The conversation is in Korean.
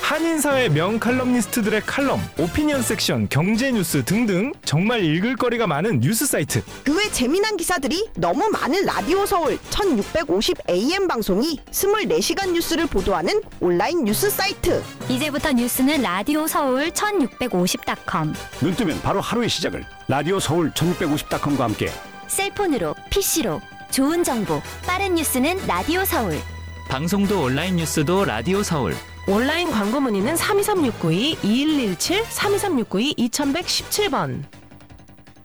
한인사회 명칼럼니스트들의 칼럼, 오피니언 섹션, 경제 뉴스 등등 정말 읽을 거리가 많은 뉴스 사이트. 그 외 재미난 기사들이 너무 많은 라디오 서울 1650 AM 방송이 24시간 뉴스를 보도하는 온라인 뉴스 사이트. 이제부터 뉴스는 라디오 서울 1650.com. 눈 뜨면 바로 하루의 시작을 라디오 서울 1650.com과 함께 셀폰으로, PC로 좋은 정보, 빠른 뉴스는 라디오 서울. 방송도 온라인 뉴스도 라디오 서울. 온라인 광고 문의는 323-692-2117, 323-692-2117번.